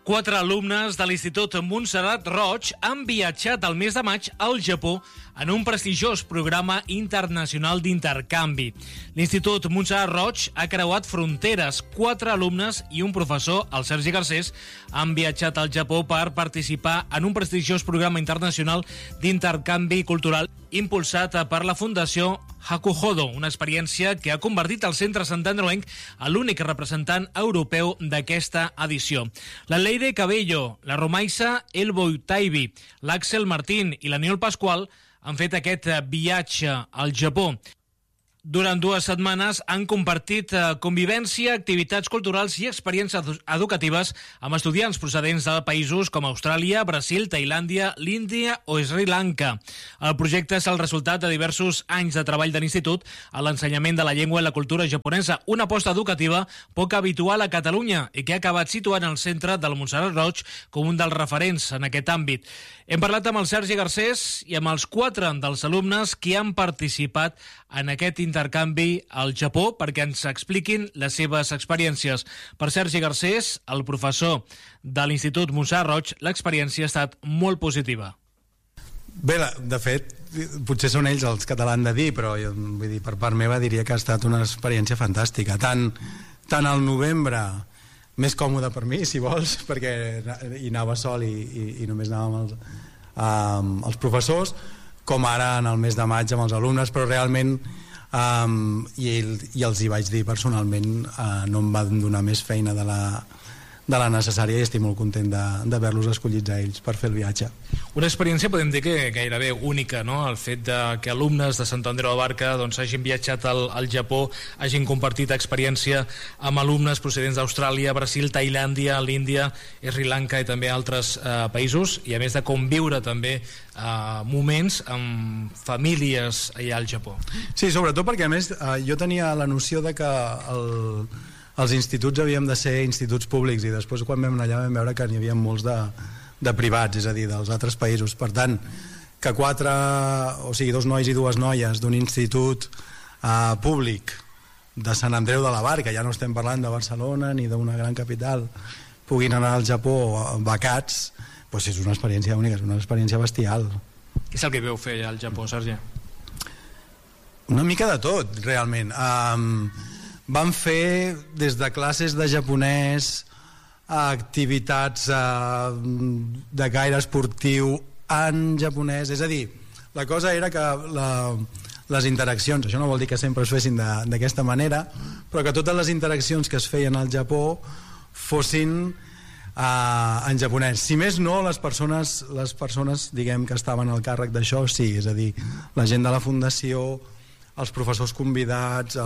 4 alumnes de l'Institut Montserrat Roig han viatjat el mes de maig al Japó en un prestigiós programa internacional d'intercanvi. L'Institut Montserrat Roig ha creuat fronteres. 4 alumnes i un professor, el Sergi Garcés, han viatjat al Japó per participar en un prestigiós programa internacional d'intercanvi cultural impulsat per la Fundació Hakuhodo, una experiència que ha convertit el centre santandroenc a l'únic representant europeu d'aquesta edició. La Leire Cabello, la Romaisa Elboy Taibi, l'Àxel Martín i l'Aniol Pasqual han fet aquest viatge al Japó. Durant 2 setmanes han compartit convivència, activitats culturals i experiències educatives amb estudiants procedents de països com Austràlia, Brasil, Tailàndia, l'Índia o Sri Lanka. El projecte és el resultat de diversos anys de treball de l'Institut a l'ensenyament de la llengua i la cultura japonesa, una aposta educativa poc habitual a Catalunya i que ha acabat situant el centre del Montserrat Roig com un dels referents en aquest àmbit. Hem parlat amb el Sergi Garcés i amb els 4 dels alumnes que han participat en aquest intercanvi al Japó perquè ens expliquin les seves experiències. Per Sergi Garcés, el professor de l'Institut Montserrat Roig, l'experiència ha estat molt positiva. Bé, de fet, potser són ells els que te l'han de dir, però jo, vull dir, per part meva diria que ha estat una experiència fantàstica. Tant al novembre, més còmode per mi, si vols, perquè hi anava sol i només anàvem els professors, com ara en el mes de maig amb els alumnes, però realment i els hi vaig dir personalment, no em van donar més feina de la necessària i estic molt content d'haver-los escollits a ells per fer el viatge. Una experiència, podem dir que gairebé única, no? El fet que alumnes de Sant Andreu de Barca hagin viatjat al Japó, hagin compartit experiència amb alumnes procedents d'Austràlia, Brasil, Tailàndia, l'Índia, Sri Lanka i també altres països, i a més de conviure també moments amb famílies allà al Japó. Sí, sobretot perquè a més jo tenia la noció de que els instituts havíem de ser instituts públics i després quan vam anar allà vam veure que n'hi havia molts de privats, és a dir, dels altres països. Per tant, que 2 nois i 2 noies d'un institut públic de Sant Andreu de la Barca, ja no estem parlant de Barcelona ni d'una gran capital, puguin anar al Japó becats, doncs és una experiència única, és una experiència bestial. Què és el que veu fer allà al Japó, Sergi? Una mica de tot, realment. Vam fer des de classes de japonès a activitats de gaire esportiu en japonès, és a dir, la cosa era que les interaccions, això no vol dir que sempre es fessin d'aquesta manera, però que totes les interaccions que es feien al Japó fossin en japonès. Si més no, les persones diguem que estaven al càrrec d'això, sí, és a dir, la gent de la fundació, els professors convidats,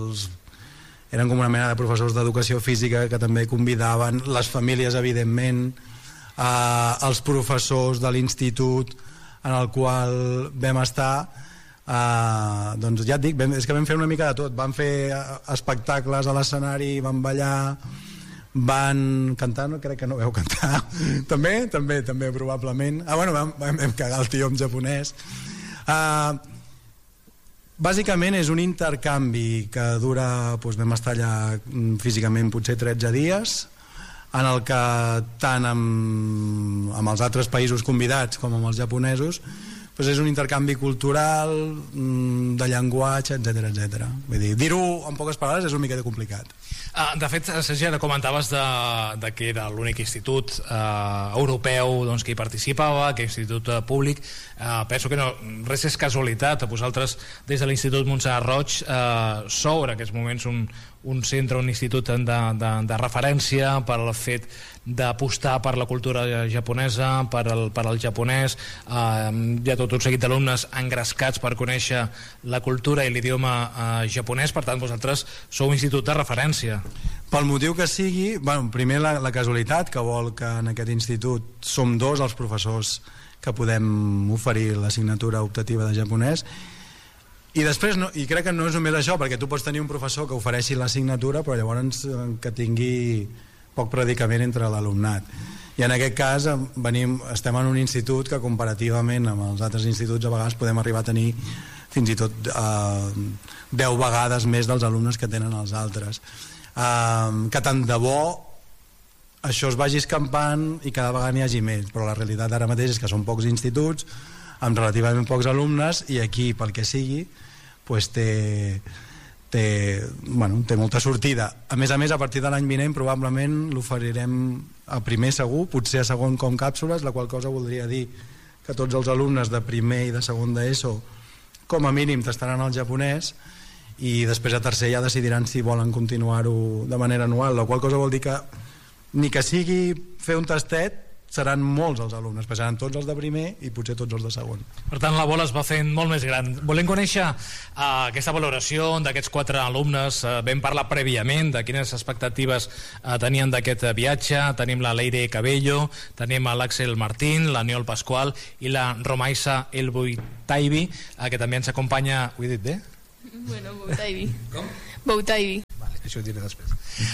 eren com una mena de professors d'educació física que també convidaven, les famílies evidentment, els professors de l'institut en el qual vam estar, doncs ja et dic, és que vam fer una mica de tot, vam fer espectacles a l'escenari, vam ballar, van cantar, no crec que no veu cantar, també probablement, vam cagar el tio en japonès. Bàsicament és un intercanvi que dura, vam estar allà físicament potser 13 dies, en el que tant amb els altres països convidats com amb els japonesos és un intercanvi cultural, de llenguatge, etc. Vull dir, dir-ho en poques paraules és una mica complicat. De fet, Sergi, ara comentaves que era l'únic institut europeu que hi participava, que institut públic. Penso que res és casualitat. Vosaltres, des de l'Institut Montserrat Roig, sou en aquests moments un centre, un institut de referència per al fet d'apostar per la cultura japonesa, per al japonès. Hi ha tot un seguit d'alumnes engrescats per conèixer la cultura i l'idioma japonès. Per tant, vosaltres sou un institut de referència. Pel motiu que sigui, primer la casualitat que vol que en aquest institut som 2 els professors que podem oferir l'assignatura optativa de japonès, i després, i crec que no és només això, perquè tu pots tenir un professor que ofereixi l'assignatura però llavors que tingui poc predicament entre l'alumnat, i en aquest cas estem en un institut que comparativament amb els altres instituts a vegades podem arribar a tenir fins i tot 10 vegades més dels alumnes que tenen els altres, que tant de bo això es vagi escampant i cada vegada n'hi hagi més, però la realitat ara mateix és que són pocs instituts amb relativament pocs alumnes, i aquí, pel que sigui, pues té molta sortida. A més, a partir de l'any vinent probablement l'oferirem a primer segur, potser a segon com càpsules, la qual cosa voldria dir que tots els alumnes de primer i de segon d'ESO com a mínim tastaran el japonès, i després a tercer ja decidiran si volen continuar-ho de manera anual, la qual cosa vol dir que ni que sigui fer un tastet seran molts els alumnes, passaran tots els de primer i potser tots els de segon. Per tant, la bola es va fent molt més gran. Volem conèixer aquesta valoració d'aquests 4 alumnes. Vam parlar prèviament de quines expectatives tenien d'aquest viatge. Tenim la Leire Cabello, tenim l'Àxel Martín, la Niol Pascual i la Romaisa Elboitaibi, que també ens acompanya... Ho he dit bé? Bueno, Boutaibi. Com? Boutaibi. Vale, això ho diré després.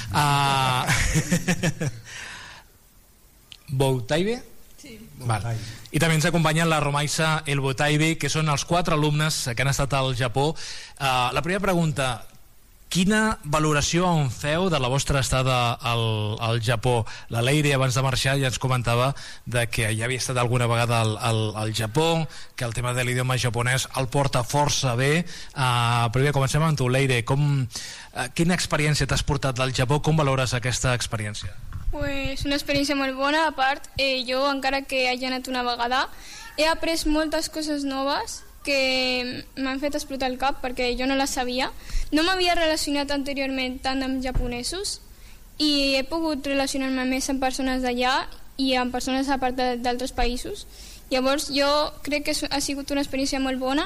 Boutaibi? Sí. Vale. I també ens acompanyen la Romaisa Elboitaibi, que són els 4 alumnes que han estat al Japó. La primera pregunta: quina valoració en feu de la vostra estada al Japó? La Leire abans de marxar ja ens comentava de que ja havia estat alguna vegada al Japó, que el tema de l'idioma japonès el porta força bé. Primer comencem amb tu, Leire. Quina experiència t'has portat del Japó? Com valores aquesta experiència? Pues una experiència molt bona. A part, jo, encara que hagi anat una vegada, he après moltes coses noves que m'han fet explotar el cap perquè jo no les sabia. No m'havia relacionat anteriorment tant amb japonesos i he pogut relacionar-me més amb persones d'allà i amb persones a part d'altres països. Llavors jo crec que ha sigut una experiència molt bona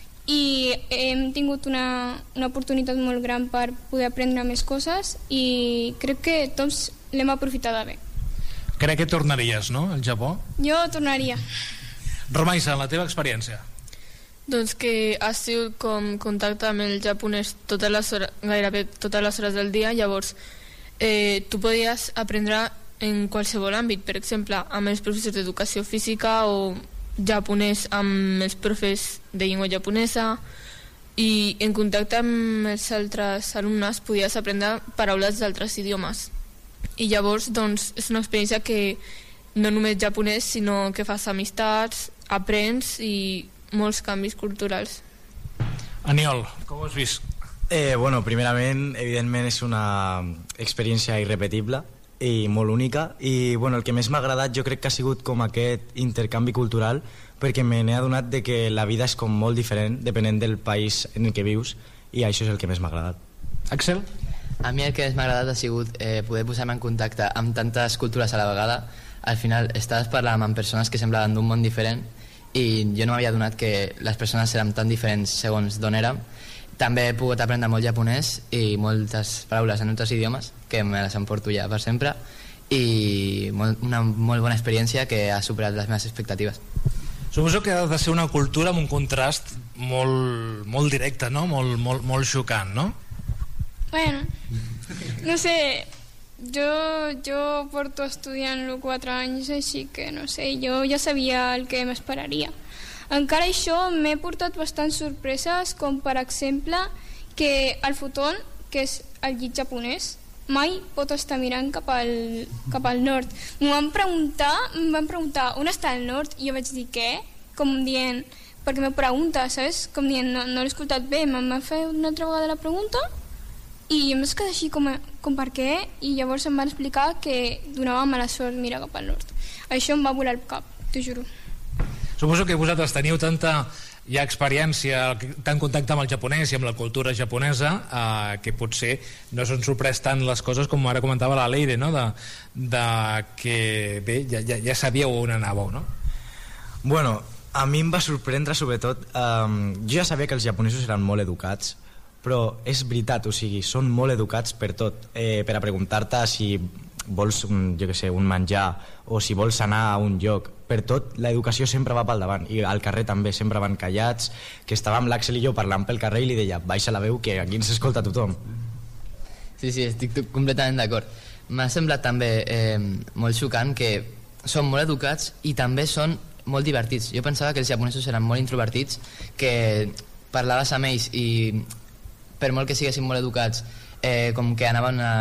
i hem tingut una oportunitat molt gran per poder aprendre més coses i crec que tots l'hem aprofitada bé. Crec que tornaries, no, al Japó? Jo tornaria. Romaisa, la teva experiència? Doncs que has sigut com contacte amb el japonès gairebé totes les hores del dia, llavors tu podies aprendre en qualsevol àmbit, per exemple amb els professors d'educació física o japonès amb els professors de llengua japonesa, i en contacte amb els altres alumnes podies aprendre paraules d'altres idiomes, i llavors doncs és una experiència que no només japonès sinó que fas amistats, aprens i molts canvis culturals. Aniol, com ho has vist? Bueno, primerament, evidentment és una experiència irrepetible i molt única, i bueno, el que més m'ha agradat jo crec que ha sigut com aquest intercanvi cultural, perquè me n'he adonat de que la vida és com molt diferent depenent del país en el que vius, i això és el que més m'ha agradat. Àxel? A mi el que més m'ha agradat ha sigut poder posar-me en contacte amb tantes cultures a la vegada. Al final estaves parlant amb persones que semblaven d'un món diferent i jo no m'havia adonat que les persones eren tan diferents segons d'on érem. També he pogut aprendre molt japonès i moltes paraules en altres idiomes que me les emporto ja per sempre, i una molt bona experiència que ha superat les meves expectatives. Suposo que ha de ser una cultura amb un contrast molt directe, no? Molt xocant, no? Bueno, no sé, jo porto estudiant-lo 4 anys, així que no sé, jo ja sabia el que m'esperaria. Encara això m'he portat bastants sorpreses, com per exemple que el futon, que és el llit japonès, mai pot estar mirant cap al nord. Em van preguntar on està el nord i jo vaig dir què? Com dient, perquè me pregunta, saps? Com dient, no l'he escoltat bé, m'ha fet una altra vegada la pregunta i em vaig quedar així com per què, i llavors em van explicar que donava mala sort mirar cap al nord. Això em va volar el cap, t'ho juro. Suposo que vosaltres teniu tanta ja experiència, tant contacte amb el japonès i amb la cultura japonesa, que potser no s'han sorprès tant les coses com ara comentava la Leire, no? de que bé, ja sabíeu on anàveu, no? Bueno, a mi em va sorprendre sobretot, jo ja sabia que els japonesos eren molt educats, però és veritat, o sigui, són molt educats per tot, per a preguntar-te si vols un menjar o si vols anar a un lloc, per tot l'educació sempre va pel davant, i al carrer també sempre van callats, que estàvem l'Àxel i jo parlant pel carrer i li deia baixa la veu que aquí ens escolta tothom. Sí, estic completament d'acord. M'ha semblat també molt xocant que són molt educats i també són molt divertits. Jo pensava que els japonesos eren molt introvertits, que parlaves amb ells i per molt que siguessin molt educats, com que anaven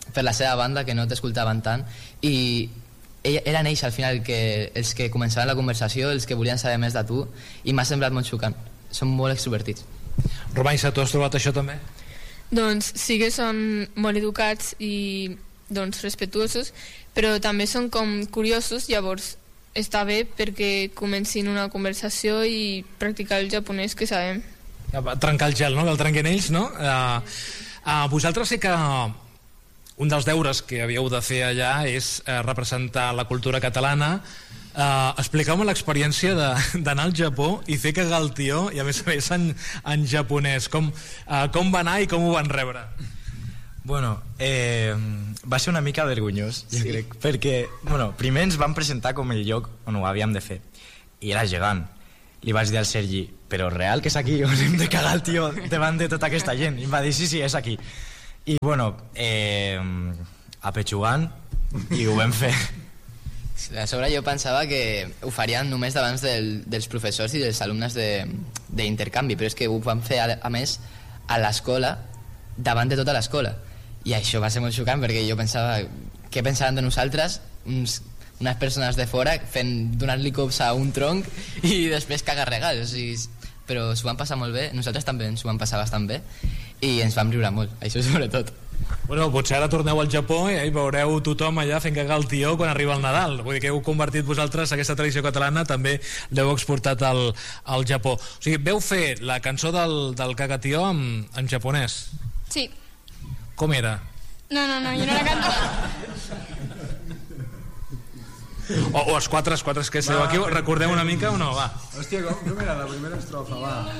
per la seva banda, que no t'escoltaven tant, i eren ells al final els que començaven la conversació, els que volien saber més de tu, i m'ha semblat molt xocant. Són molt extrovertits. Romaissa, tu has trobat això també? Doncs sí que són molt educats i doncs respectuosos, però també són com curiosos, llavors està bé perquè comencin una conversació i practicar el japonès que sabem. Trencar el gel, no? Que el trenquen ells, no? Vosaltres sé que un dels deures que havíeu de fer allà és representar la cultura catalana. Expliqueu-me l'experiència d'anar al Japó i fer cagar el tió, i a més a més en japonès. Com va anar i com ho van rebre? Bueno, va ser una mica vergonyós, jo crec, perquè primer ens van presentar com el lloc on ho havíem de fer, i era gegant. Li vaig dir al Sergi, però real que és aquí, on hem de cagar el tio davant de tota aquesta gent? I em va dir, sí, és aquí. I apetxugant, i ho vam fer. A sobre jo pensava que ho farien només davant dels professors i dels alumnes d'intercanvi, però és que ho van fer a més a l'escola, davant de tota l'escola, i això va ser molt xocant perquè jo pensava què pensaven de nosaltres, unes persones de fora donant-li cops a un tronc i després cagar regals, però s'ho van passar molt bé, nosaltres també ens ho vam passar bastant bé i ens vam riure molt, això sobretot. Bueno, potser ara torneu al Japó i veureu tothom allà fent cagar el tió quan arriba el Nadal. Vull dir que heu convertit vosaltres aquesta tradició catalana, també l'heu exportat al Japó. O sigui, veu fer la cançó del cagatió en japonès? Sí. Com era? No, jo no la canto. O els quatre que esteu aquí, recordeu una mica o no? Va. Hòstia, com era la primera estrofa? Va.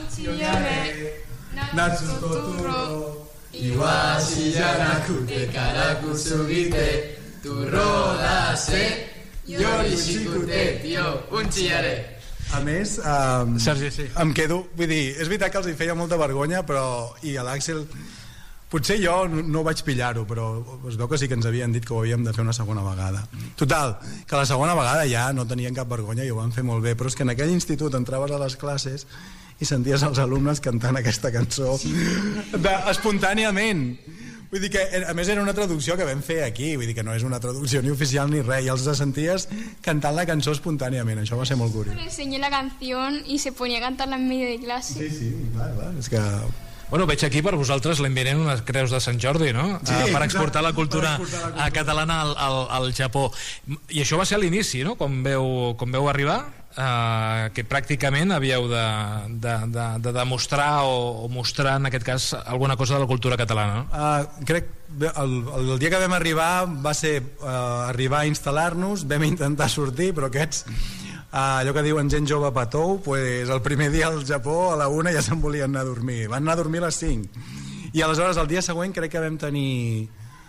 Natsutoturo Iwashi janakute karaku sugite Turo dase yorishikute tio unchiare. A més, Sergi, sí. em quedo, vull dir, és veritat que els hi feia molta vergonya, però, i a l'Àxel, potser jo no vaig pillar-ho, però es veu que sí que ens havien dit que ho havíem de fer una segona vegada. Total, que la segona vegada ja no tenien cap vergonya i ho van fer molt bé, però és que en aquell institut entraves a les classes i senties els alumnes cantant aquesta cançó espontàniament. Vull dir que, a més, era una traducció que vam fer aquí, vull dir que no és una traducció ni oficial ni res, i els senties cantant la cançó espontàniament, això va ser molt curiós. Le enseñé la canción y se ponía a cantarla en medio de clase. Sí, clar, és que... Bueno, veig aquí per vosaltres l'enviarem unes creus de Sant Jordi, no? Sí, per exportar la cultura catalana al Japó. I això va ser a l'inici, no? Quan veu arribar, que pràcticament havíeu de demostrar o mostrar, en aquest cas, alguna cosa de la cultura catalana, no? Crec el dia que vam arribar va ser arribar a instal·lar-nos, vam intentar sortir, però aquests... allò que diuen gent jove patou, pues el primer dia al Japó a la 1 ja se'n volien anar a dormir, van anar a dormir a les 5 i aleshores el dia següent crec que vam tenir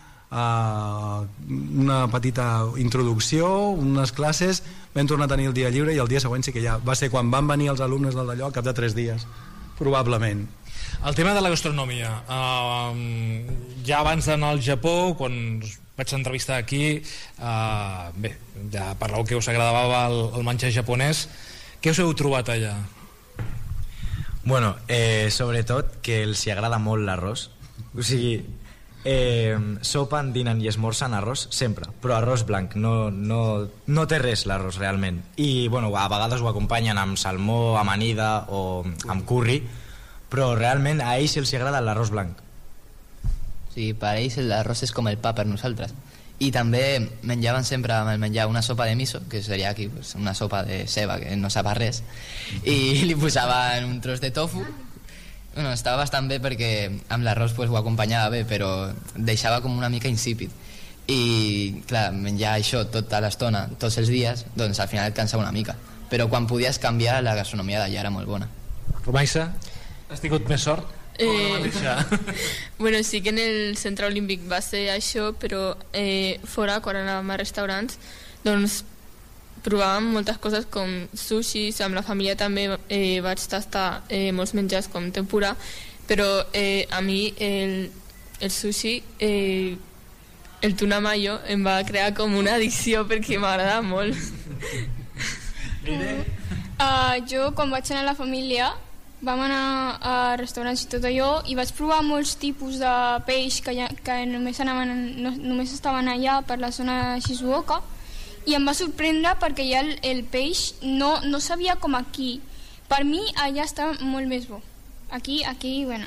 una petita introducció, unes classes, vam tornar a tenir el dia lliure i el dia següent sí que ja va ser quan van venir els alumnes del d'allò al cap de 3 dies probablement. El tema de la gastronomia, ja abans d'anar al Japó, quan vaig entrevistar aquí, bé, ja parleu que us agradava el menjar japonès, què us heu trobat allà? Bueno, sobretot que els hi agrada molt l'arròs, o sigui, sopen, dinen i esmorzen arròs sempre, però arròs blanc, no té res l'arròs realment, i bueno, a vegades ho acompanyen amb salmó, amanida o amb curri, però realment a ells els agrada l'arròs blanc. Sí, per ells l'arròs és com el pa per nosaltres. I també menjaven sempre amb el menjar una sopa de miso, que seria aquí pues, una sopa de ceba que no sap a res, i li posaven un tros de tofu. Bueno, estava bastant bé perquè amb l'arròs pues, ho acompanyava bé, però deixava com una mica insípid. I clar, menjar això tota l'estona, tots els dies, doncs al final et cansava una mica. Però quan podies canviar, la gastronomia d'allà era molt bona. Romaissa, has tingut més sort? Bueno, sí que en el centre olímpic va ser això, però fora, quan anàvem a restaurants, doncs provàvem moltes coses com sushis, amb la família també vaig tastar molts menjars com tempura, però a mi el sushi, el tuna mayo, em va crear com una addicció perquè m'agrada molt. Jo, quan vaig anar a la família, vam anar a restaurants i tot allò i vaig provar molts tipus de peix que només estaven allà per la zona de Shizuoka i em va sorprendre perquè ja el peix no sabia com aquí. Per mi allà estava molt més bo. Aquí, bueno,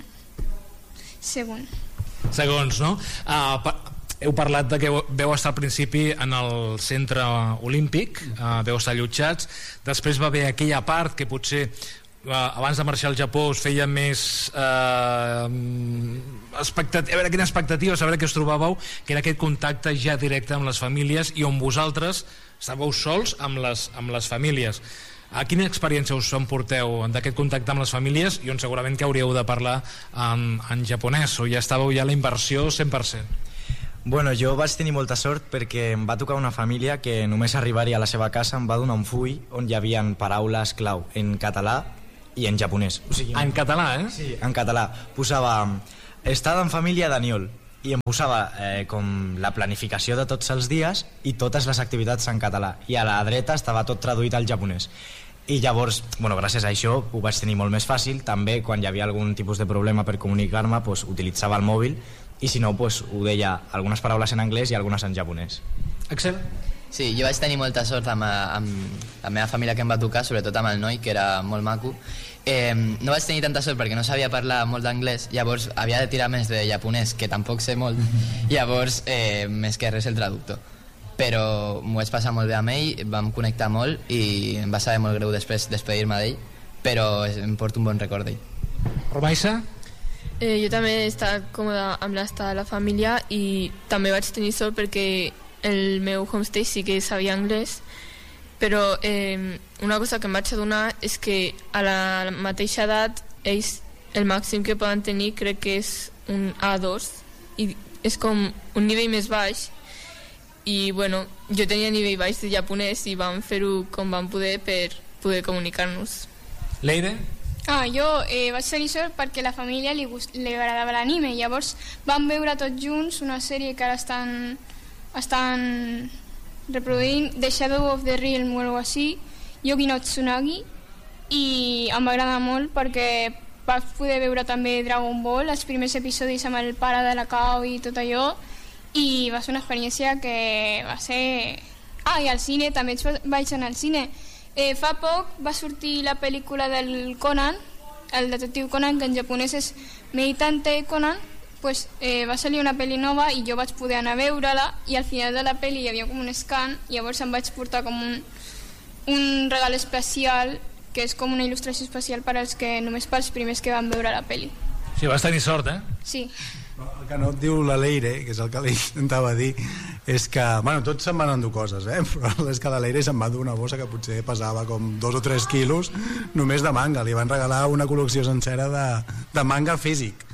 segons, no? Heu parlat de que veu estar al principi en el centre olímpic, veu estar allotjats, després va haver aquella part que potser abans de marxar al Japó us feia més a veure quina expectativa, a veure què us trobàveu, que era aquest contacte ja directe amb les famílies i on vosaltres estàveu sols amb les famílies. A quina experiència us emporteu d'aquest contacte amb les famílies i on segurament que hauríeu de parlar en japonès, o ja estàveu ja a la inversió 100%? Bueno, jo vaig tenir molta sort perquè em va tocar una família que només arribar-hi a la seva casa em va donar un full on hi havia paraules clau en català i en japonès. O sigui, en català, eh? Sí, en català. Posava estada en família Daniol i em posava com la planificació de tots els dies i totes les activitats en català. I a la dreta estava tot traduït al japonès. I llavors, bueno, gràcies a això ho vaig tenir molt més fàcil. També quan hi havia algun tipus de problema per comunicar-me, pues, utilitzava el mòbil i si no, pues, ho deia algunes paraules en anglès i algunes en japonès. Axel? Sí, jo vaig tenir molta sort amb la meva família que em va tocar, sobretot amb el noi, que era molt maco. No vaig tenir tanta sort perquè no sabia parlar molt d'anglès, llavors havia de tirar més de japonès, que tampoc sé molt, llavors més que res el traductor. Però m'ho vaig passar molt bé amb ell, vam connectar molt i em va saber molt greu després despedir-me d'ell, però em porto un bon record d'ell. Romaissa? Jo també he estat còmoda amb l'estada de la família i també vaig tenir sort perquè el meu homestay sí que sabia anglès, però una cosa que em vaig adonar és que a la mateixa edat ells el màxim que poden tenir crec que és un A2 i és com un nivell més baix i bueno, jo tenia nivell baix de japonès i vam fer-ho com vam poder per poder comunicar-nos. Leire? Jo vaig tenir sort perquè a la família li agradava l'anime, llavors vam veure tots junts una sèrie que ara estan reproduint, The Shadow of the Realm o alguna cosa així, Yogi no Tsunagi, i em va agradar molt perquè vaig poder veure també Dragon Ball, els primers episodis amb el pare de la Kao i tot allò, i va ser una experiència que va ser... i al cine, també vaig anar al cine. Fa poc va sortir la pel·lícula del Conan, el detectiu Conan, que en japonès és Meditante Conan, pues, va salir una pel·li nova i jo vaig poder anar a veure-la i al final de la pel·li hi havia com un scan i llavors em vaig portar com un regal especial que és com una il·lustració especial per als que només pels primers que van veure la pel·li. Sí, vas tenir sort, eh? Sí. El que no et diu la Leire, que és el que li intentava dir, és que, bueno, tots se'n van endur coses, però és que la Leire se'n va endur una bossa que potser pesava com 2 o 3 quilos només de manga. Li van regalar una col·lecció sencera de manga físic.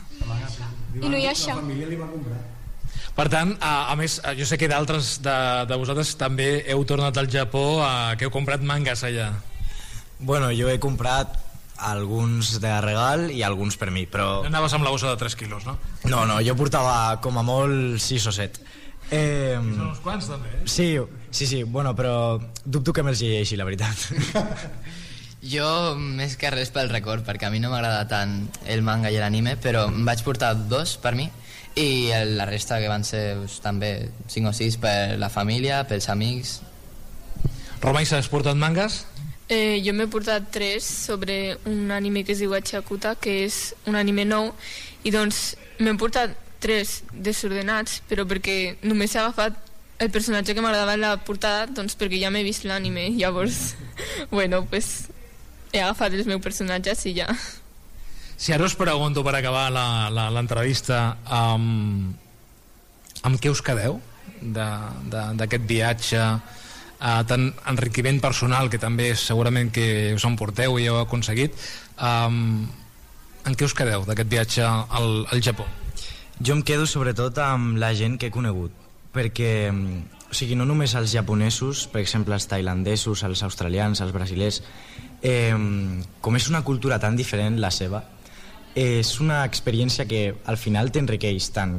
I no hi ha això. La família li va comprar. Per tant, a més, jo sé que d'altres de vosaltres també heu tornat al Japó, que heu comprat mangas allà. Bueno, jo he comprat alguns de regal i alguns per mi, però... No anaves amb la bossa de 3 quilos, no? No, jo portava com a molt 6 o 7. Són uns quants, també, eh? Sí, bueno, però dubto que me'ls llegeixi, la veritat. Jo, més que res pel record, perquè a mi no m'agrada tant el manga i l'anime, però em vaig portar 2 per mi i la resta que van ser també 5 o 6 per la família, pels amics. Romaissa, has portat mangas? Jo m'he portat 3 sobre un anime que es diu Achakuta, que és un anime nou, i doncs m'he portat 3 desordenats, però perquè només he agafat el personatge que m'agradava en la portada, doncs perquè ja m'he vist l'anime, llavors, bueno, pues he agafat els meus personatges i ja. Si ara us pregunto per acabar l'entrevista, amb què us quedeu d'aquest viatge, tant enriquiment personal, que també segurament que us emporteu i heu aconseguit, en què us quedeu d'aquest viatge al Japó? Jo em quedo sobretot amb la gent que he conegut, perquè o sigui, no només els japonesos, per exemple els tailandesos, els australians, els brasilers, com és una cultura tan diferent la seva, és una experiència que al final t'enriqueix tant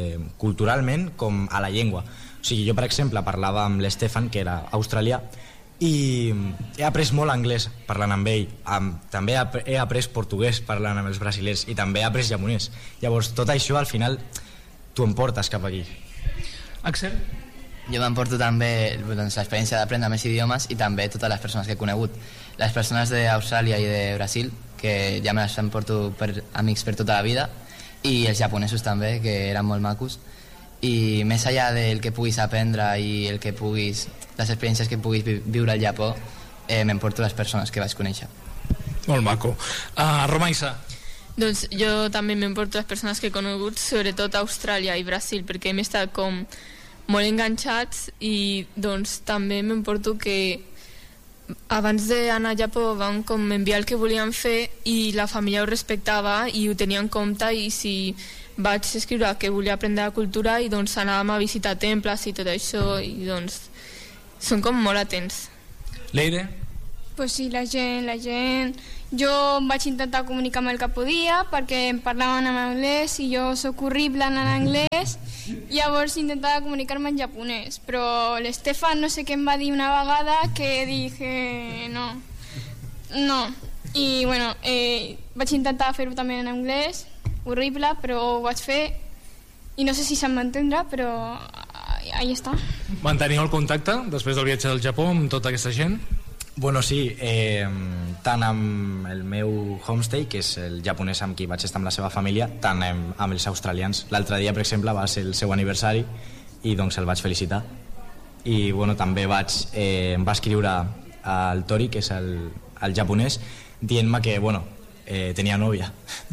culturalment com a la llengua. O sigui, jo, per exemple, parlava amb l'Stefan, que era australià, i he après molt anglès parlant amb ell, també he après portuguès parlant amb els brasilers i també he après japonès. Llavors tot això al final t'ho emportes cap aquí. Axel? Jo m'emporto també l'experiència d'aprendre més idiomes i també totes les persones que he conegut. Les persones d'Austràlia i de Brasil, que ja me les emporto per amics per tota la vida, i els japonesos també, que eren molt macos. I més enllà del que puguis aprendre i les experiències que puguis viure al Japó, m'emporto les persones que vaig conèixer. Molt maco. Romaisa? Doncs jo també m'emporto les persones que he conegut, sobretot a Austràlia i Brasil, perquè hem estat com molt enganxats i doncs també m'emporto que abans d'anar a Japó van com enviar el que volien fer i la família ho respectava i ho tenia en compte, i si vaig escriure que volia aprendre la cultura i doncs anàvem a visitar temples i tot això, i doncs són com molt atents. Leire? Pues sí, la gent... Jo vaig intentar comunicar-me el que podia perquè em parlaven en anglès i jo sóc horrible en anglès, llavors intentava comunicar-me en japonès, però l'Estefan no sé què em va dir una vegada que dije no, i bueno, vaig intentar fer-ho també en anglès, horrible, però ho vaig fer i no sé si se'm va entendre, però ahí està. Manteniu el contacte després del viatge del Japó amb tota aquesta gent? Bueno, sí, tant amb el meu homestay, que és el japonès amb qui vaig estar amb la seva família, tant amb els australians. L'altre dia, per exemple, va ser el seu aniversari i doncs el vaig felicitar. I bueno, també em va escriure al Tori, que és el japonès, dient-me que bueno, tenia nòvia.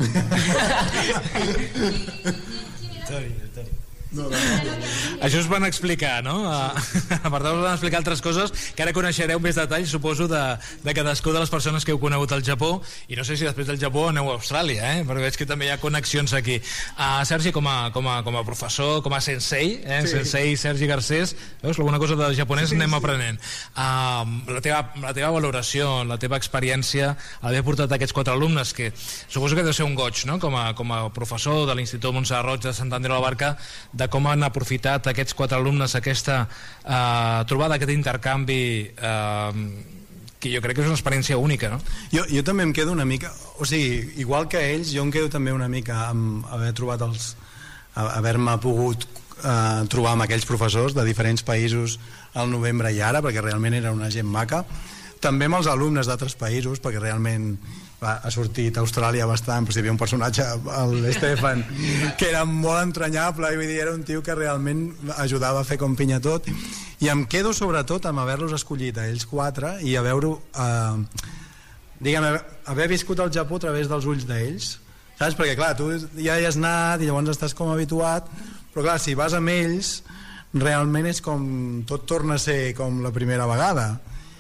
Tori. Això us van explicar, no? Per tant, us van explicar altres coses que ara coneixereu més detalls, suposo, de cadascú de les persones que heu conegut al Japó, i no sé si després del Japó aneu a Austràlia, perquè veig que també hi ha connexions aquí. Sergi, com a professor, com a sensei, sí. Sensei Sergi Garcés, veus, alguna cosa de japonès anem aprenent. La teva valoració, la teva experiència, haver portat aquests 4 alumnes, que suposo que deu ser un goig, no? Com a professor de l'Institut Montserrat Roig de Sant Andreu de la Barca, de com han aprofitat aquests 4 alumnes aquesta trobada, aquest intercanvi, que jo crec que és una experiència única, no? Jo també em quedo una mica, o sigui, igual que ells, jo em quedo també una mica amb haver-me pogut trobar amb aquells professors de diferents països al novembre i ara, perquè realment era una gent maca, també amb els alumnes d'altres països, perquè realment ha sortit a Austràlia bastant, però si hi havia un personatge, l'Estefan, que era molt entranyable, i vull dir, era un tio que realment ajudava a fer com pinya tot, i em quedo sobretot amb haver-los escollit a ells 4 i a veure haver viscut el Japó a través dels ulls d'ells, saps? Perquè clar, tu ja hi has anat i llavors estàs com habituat, però clar, si vas amb ells realment és com tot torna a ser com la primera vegada.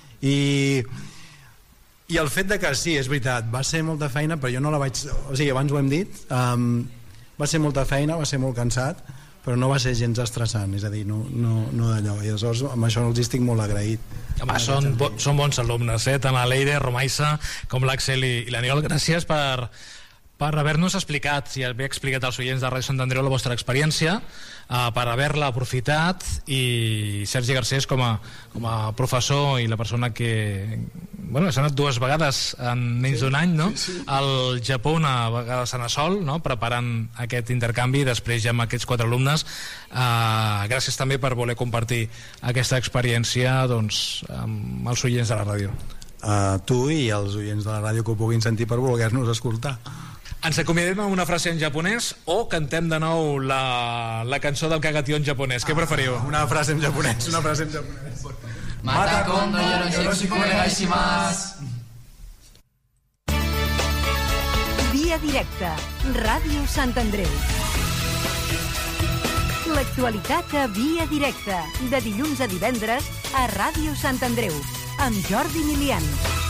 I el fet de que sí, és veritat, va ser molta feina, però jo no la vaig... O sigui, abans ho hem dit, va ser molta feina, va ser molt cansat, però no va ser gens estressant, és a dir, no d'allò. I aleshores amb això els estic molt agraït. Home, són bons alumnes, tant la Leire, Romaisa, com l'Axel i l'Aniol. Gràcies per haver-nos explicat, i haver explicat als oients de Ràdio Sant Andreu la vostra experiència, per haver-la aprofitat, i Sergi Garcés com a professor i la persona que s'ha anat 2 vegades en menys d'un any, no? Sí. Al Japó, una vegada s'ha anat sol, no? Preparant aquest intercanvi, i després ja amb aquests 4 alumnes. Gràcies també per voler compartir aquesta experiència amb els oients de la ràdio. Tu i els oients de la ràdio que ho puguin sentir per voler-nos escoltar. Ens acomiadem amb una frase en japonès o cantem de nou la cançó del Kagatió en japonès? Què preferiu? Una frase en japonès. Mata kondo yoroshiku onegai shimasu. Via directa, Ràdio Sant Andreu. L'actualitat a Via directa, de dilluns a divendres a Ràdio Sant Andreu, amb Jordi Milian.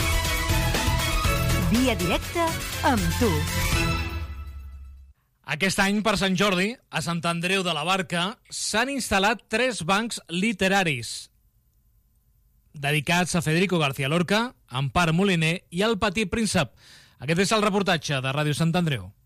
Via directa amb tu. Aquest any, per Sant Jordi, a Sant Andreu de la Barca, s'han instal·lat 3 bancs literaris dedicats a Federico García Lorca, Ampar Moliner i el Petit Príncep. Aquest és el reportatge de Ràdio Sant Andreu.